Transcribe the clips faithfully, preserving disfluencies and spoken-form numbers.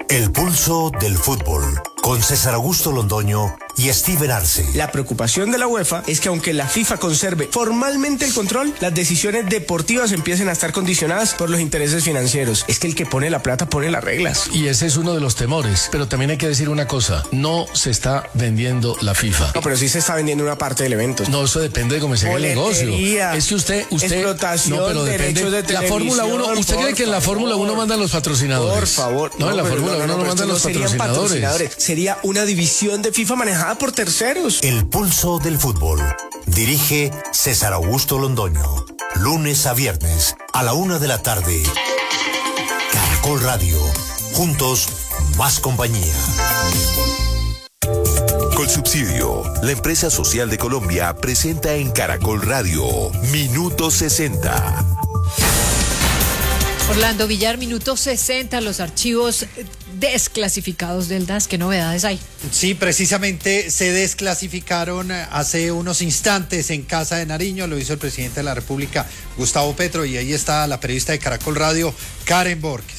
El pulso del fútbol, con César Augusto Londoño y Steven Arce. La preocupación de la UEFA es que aunque la FIFA conserve formalmente el control, las decisiones deportivas empiecen a estar condicionadas por los intereses financieros. Es que el que pone la plata pone las reglas. Y ese es uno de los temores. Pero también hay que decir una cosa, no se está vendiendo la FIFA. No, pero sí se está vendiendo una parte del evento. No, eso depende de cómo se haga el negocio. Es que usted, usted explotación, no, pero depende de la Fórmula uno, ¿usted cree que en la Fórmula uno mandan los patrocinadores? Por favor. No, no en la Fórmula uno no, no, no mandan los patrocinadores. patrocinadores. Sería una división de FIFA manejada por terceros. El pulso del fútbol. Dirige César Augusto Londoño. Lunes a viernes a la una de la tarde. Caracol Radio. Juntos, más compañía. Colsubsidio, la empresa social de Colombia, presenta en Caracol Radio Minuto sesenta. Orlando Villar, minuto sesenta, los archivos desclasificados del D A S. ¿Qué novedades hay? Sí, precisamente se desclasificaron hace unos instantes en Casa de Nariño, lo hizo el presidente de la República, Gustavo Petro, y ahí está la periodista de Caracol Radio, Karen Borges.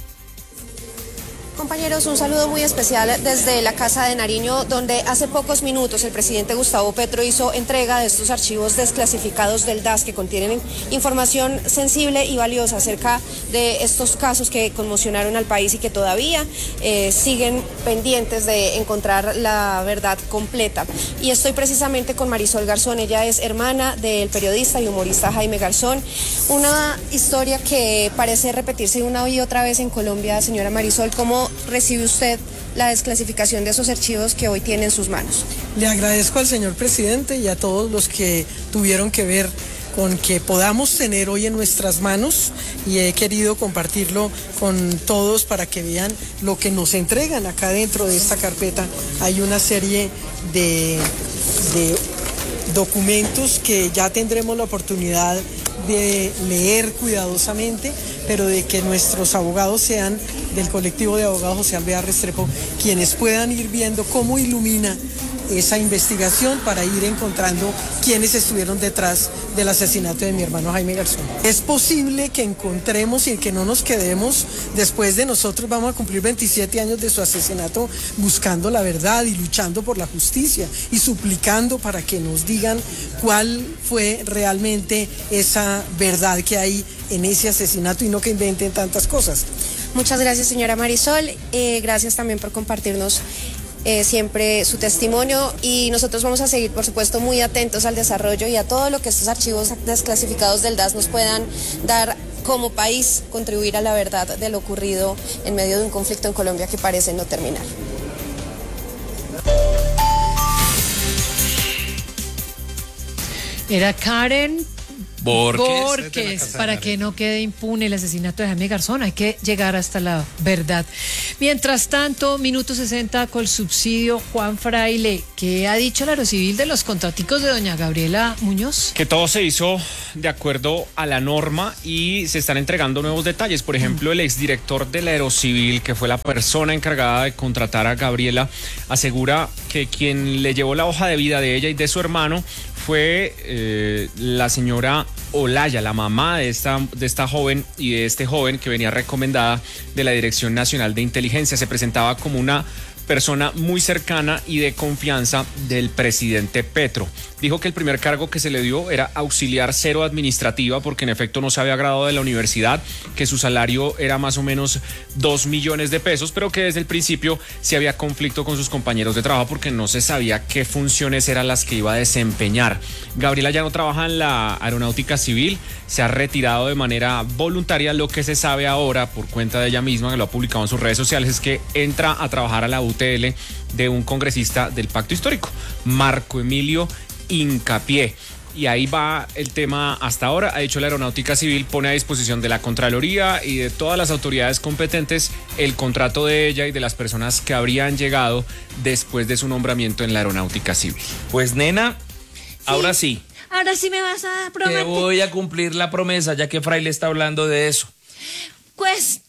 Compañeros, un saludo muy especial desde la Casa de Nariño, donde hace pocos minutos el presidente Gustavo Petro hizo entrega de estos archivos desclasificados del D A S que contienen información sensible y valiosa acerca de estos casos que conmocionaron al país y que todavía eh, siguen pendientes de encontrar la verdad completa. Y estoy precisamente con Marisol Garzón, ella es hermana del periodista y humorista Jaime Garzón. Una historia que parece repetirse una y otra vez en Colombia, señora Marisol. ¿Cómo recibe usted la desclasificación de esos archivos que hoy tiene en sus manos? Le agradezco al señor presidente y a todos los que tuvieron que ver con que podamos tener hoy en nuestras manos, y he querido compartirlo con todos para que vean lo que nos entregan acá dentro de esta carpeta. Hay una serie de, de documentos que ya tendremos la oportunidad de leer cuidadosamente, pero de que nuestros abogados sean del colectivo de abogados José Alvear Restrepo quienes puedan ir viendo cómo ilumina esa investigación para ir encontrando quiénes estuvieron detrás del asesinato de mi hermano Jaime Garzón. Es posible que encontremos y que no nos quedemos después de nosotros, vamos a cumplir veintisiete años de su asesinato, buscando la verdad y luchando por la justicia y suplicando para que nos digan cuál fue realmente esa verdad que hay en ese asesinato y no que inventen tantas cosas. Muchas gracias, señora Marisol. Eh, gracias también por compartirnos Eh, siempre su testimonio, y nosotros vamos a seguir, por supuesto, muy atentos al desarrollo y a todo lo que estos archivos desclasificados del D A S nos puedan dar como país, contribuir a la verdad de lo ocurrido en medio de un conflicto en Colombia que parece no terminar. Era Karen Borges, Borges, para que no quede impune el asesinato de Jaime Garzón. Hay que llegar hasta la verdad. Mientras tanto, minuto sesenta con subsidio. Juan Fraile, ¿qué ha dicho el Aerocivil de los contraticos de doña Gabriela Muñoz? Que todo se hizo de acuerdo a la norma y se están entregando nuevos detalles. Por ejemplo, el exdirector del Aerocivil, que fue la persona encargada de contratar a Gabriela, asegura que quien le llevó la hoja de vida de ella y de su hermano fue eh, la señora Olaya, la mamá de esta, de esta joven y de este joven que venía recomendada de la Dirección Nacional de Inteligencia. Se presentaba como una persona muy cercana y de confianza del presidente Petro. Dijo que el primer cargo que se le dio era auxiliar cero administrativa, porque en efecto no se había graduado de la universidad, que su salario era más o menos dos millones de pesos, pero que desde el principio sí había conflicto con sus compañeros de trabajo porque no se sabía qué funciones eran las que iba a desempeñar. Gabriela ya no trabaja en la aeronáutica civil, se ha retirado de manera voluntaria. Lo que se sabe ahora por cuenta de ella misma, que lo ha publicado en sus redes sociales, es que entra a trabajar a la U T L de un congresista del Pacto Histórico, Marco Emilio Hincapié. Y ahí va el tema hasta ahora. Ha dicho la Aeronáutica Civil pone a disposición de la Contraloría y de todas las autoridades competentes el contrato de ella y de las personas que habrían llegado después de su nombramiento en la Aeronáutica Civil. Pues nena, sí. ahora sí. Ahora sí me vas a prometer. Te voy a cumplir la promesa, ya que Fraile está hablando de eso. Pues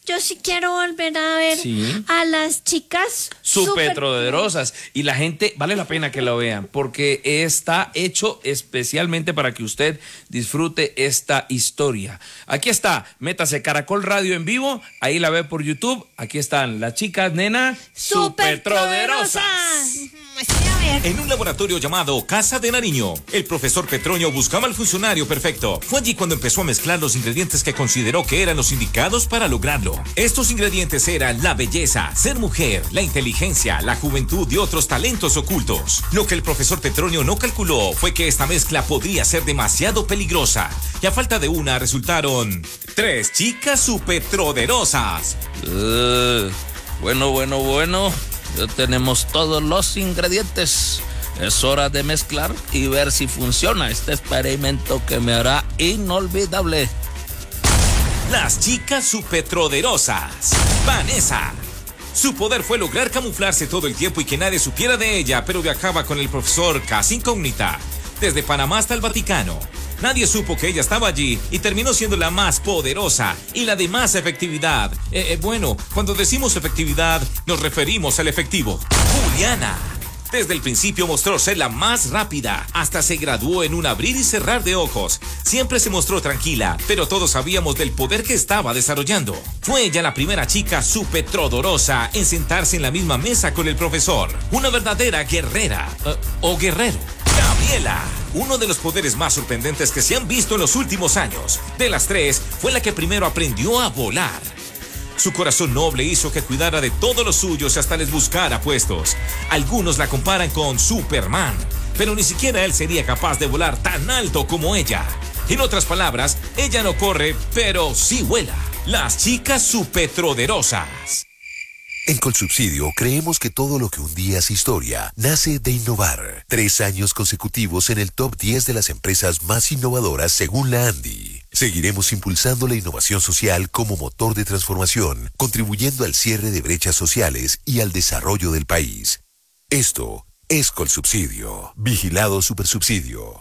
yo sí quiero volver a ver Sí. a las chicas Súper súper poderosas. Y la gente, vale la pena que lo vean, porque está hecho especialmente para que usted disfrute esta historia. Aquí está, métase Caracol Radio en vivo, ahí la ve por YouTube. Aquí están las chicas, nena, súper poderosas. En un laboratorio llamado Casa de Nariño, el profesor Petroño buscaba al funcionario perfecto. Fue allí cuando empezó a mezclar los ingredientes que consideró que eran los indicados para lograrlo. Estos ingredientes eran la belleza, ser mujer, la inteligencia, la juventud y otros talentos ocultos. Lo que el profesor Petroño no calculó fue que esta mezcla podría ser demasiado peligrosa. Y a falta de una resultaron tres chicas superpoderosas. Uh, bueno, bueno, bueno. Ya tenemos todos los ingredientes. Es hora de mezclar y ver si funciona este experimento que me hará inolvidable. Las chicas superpoderosas. Vanessa. Su poder fue lograr camuflarse todo el tiempo y que nadie supiera de ella, pero viajaba con el profesor casi incógnita. Desde Panamá hasta el Vaticano. Nadie supo que ella estaba allí y terminó siendo la más poderosa y la de más efectividad. Eh, eh, bueno, cuando decimos efectividad, nos referimos al efectivo. Juliana. Desde el principio mostró ser la más rápida, hasta se graduó en un abrir y cerrar de ojos. Siempre se mostró tranquila, pero todos sabíamos del poder que estaba desarrollando. Fue ella la primera chica superpoderosa en sentarse en la misma mesa con el profesor. Una verdadera guerrera, uh, o guerrero. Gabriela, uno de los poderes más sorprendentes que se han visto en los últimos años. De las tres, fue la que primero aprendió a volar. Su corazón noble hizo que cuidara de todos los suyos y hasta les buscara puestos. Algunos la comparan con Superman, pero ni siquiera él sería capaz de volar tan alto como ella. En otras palabras, ella no corre, pero sí vuela. Las chicas superpoderosas. En Colsubsidio creemos que todo lo que un día es historia nace de innovar. Tres años consecutivos en el top diez de las empresas más innovadoras según la ANDI. Seguiremos impulsando la innovación social como motor de transformación, contribuyendo al cierre de brechas sociales y al desarrollo del país. Esto es Colsubsidio. Vigilado Supersubsidio.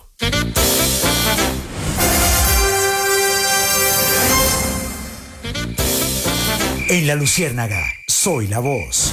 En La Luciérnaga, soy la voz.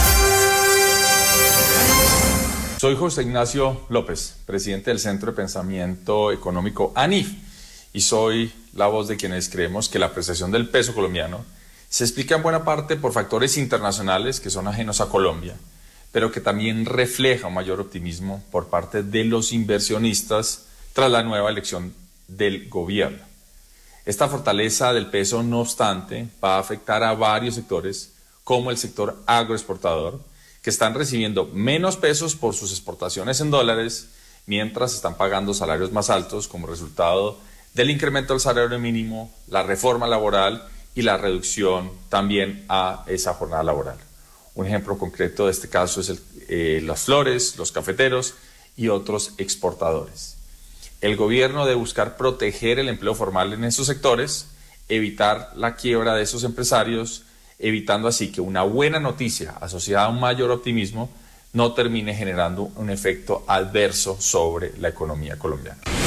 Soy José Ignacio López, presidente del Centro de Pensamiento Económico ANIF, y soy la voz de quienes creemos que la apreciación del peso colombiano se explica en buena parte por factores internacionales que son ajenos a Colombia, pero que también refleja un mayor optimismo por parte de los inversionistas tras la nueva elección del gobierno. Esta fortaleza del peso, no obstante, va a afectar a varios sectores, como el sector agroexportador, que están recibiendo menos pesos por sus exportaciones en dólares, mientras están pagando salarios más altos como resultado del incremento del salario mínimo, la reforma laboral y la reducción también a esa jornada laboral. Un ejemplo concreto de este caso es el, eh, las flores, los cafeteros y otros exportadores. El gobierno debe buscar proteger el empleo formal en esos sectores, evitar la quiebra de esos empresarios, evitando así que una buena noticia asociada a un mayor optimismo no termine generando un efecto adverso sobre la economía colombiana.